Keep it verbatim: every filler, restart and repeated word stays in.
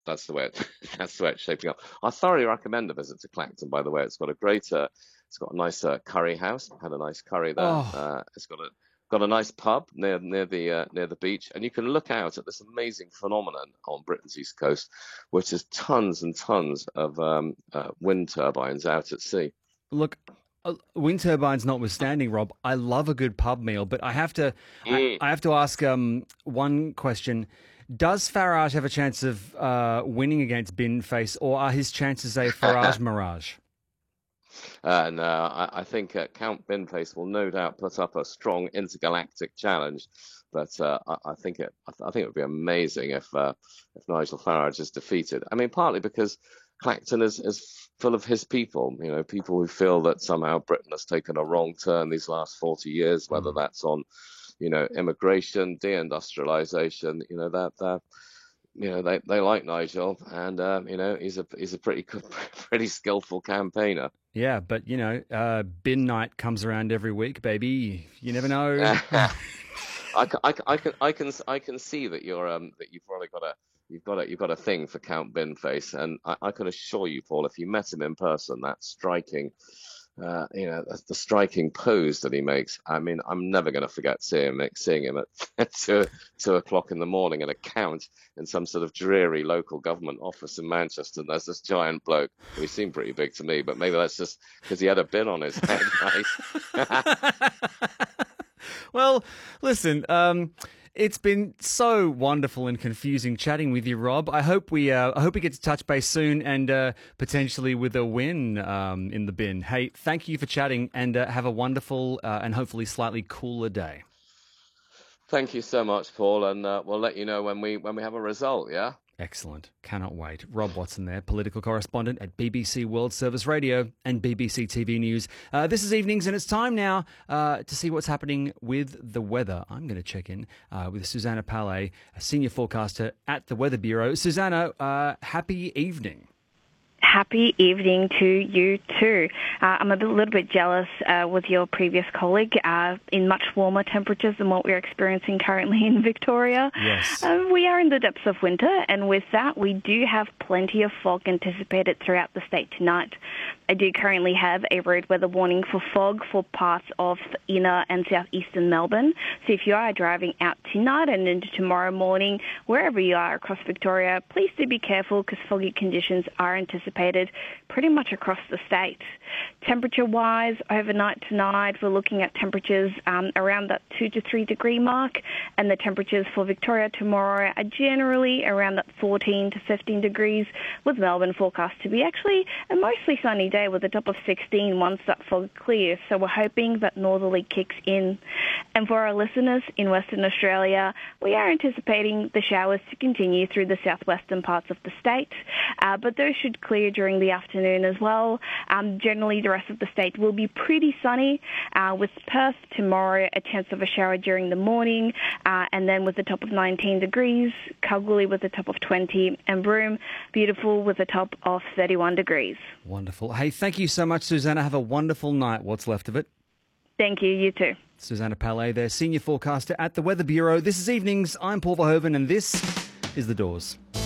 that's the way it, that's the way it's shaping up. I thoroughly recommend a visit to Clacton. By the way, it's got a great, uh, it's got a nice uh, curry house. Had a nice curry there. Oh, Uh, it's got a got a nice pub near near the uh, near the beach, and you can look out at this amazing phenomenon on Britain's east coast, which is tons and tons of um, uh, wind turbines out at sea. look, uh, wind turbines notwithstanding, Rob, I love a good pub meal, but I have to, I, Mm. I have to ask um, one question. Does Farage have a chance of uh, winning against Binface, or are his chances a Farage mirage? And uh, I, I think uh, Count Binface will no doubt put up a strong intergalactic challenge, but uh, I, I think it I, th- I think it would be amazing if uh, if Nigel Farage is defeated. I mean, partly because Clacton is, is full of his people, you know, people who feel that somehow Britain has taken a wrong turn these last forty years, whether Mm. that's on, you know, immigration, deindustrialization, you know, that that you know they, they like Nigel, and um, you know he's a he's a pretty good, pretty skillful campaigner. Yeah, but you know, uh, bin night comes around every week, baby. You never know. I, ca- I, ca- I can I can I can see that you're um that you've probably got a you've got a you've got a thing for Count Binface, and I, I can assure you, Paul, if you met him in person, that striking, uh, you know, the, the striking pose that he makes. I mean, I'm never going to forget seeing him seeing him at two two o'clock in the morning at a count in some sort of dreary local government office in Manchester. And there's this giant bloke who seemed pretty big to me, but maybe that's just because he had a bin on his head, right? Well, listen, um, it's been so wonderful and confusing chatting with you, Rob. I hope we, uh, I hope we get to touch base soon and uh, potentially with a win um, in the bin. Hey, thank you for chatting, and uh, have a wonderful uh, and hopefully slightly cooler day. Thank you so much, Paul, and uh, we'll let you know when we when we have a result. Yeah. Excellent. Cannot wait. Rob Watson there, political correspondent at B B C World Service Radio and B B C T V News. Uh, this is Evenings, and it's time now uh, to see what's happening with the weather. I'm going to check in uh, with Susanna Palais, a senior forecaster at the Weather Bureau. Susanna, uh, happy evening. Happy evening to you too. Uh, I'm a bit, little bit jealous uh, with your previous colleague uh, in much warmer temperatures than what we're experiencing currently in Victoria. Yes. Uh, we are in the depths of winter, and with that, we do have plenty of fog anticipated throughout the state tonight. I do currently have a road weather warning for fog for parts of inner and southeastern Melbourne. So if you are driving out tonight and into tomorrow morning, wherever you are across Victoria, please do be careful because foggy conditions are anticipated pretty much across the state. Temperature-wise, overnight tonight, we're looking at temperatures um, around that two to three degree mark, and the temperatures for Victoria tomorrow are generally around that fourteen to fifteen degrees, with Melbourne forecast to be actually a mostly sunny day with a top of sixteen once that fog clears. So we're hoping that northerly kicks in. And for our listeners in Western Australia, we are anticipating the showers to continue through the southwestern parts of the state, uh, but those should clear during the afternoon as well. Um, generally, the rest of the state will be pretty sunny, uh, with Perth tomorrow a chance of a shower during the morning, uh, and then with a top of nineteen degrees, Kalgoorlie with a top of twenty, and Broome, beautiful with a top of thirty-one degrees. Wonderful. Hey, thank you so much, Susanna. Have a wonderful night, what's left of it. Thank you, you too. Susanna Palais there, senior forecaster at the Weather Bureau. This is Evenings. I'm Paul Verhoeven, and this is The Doors.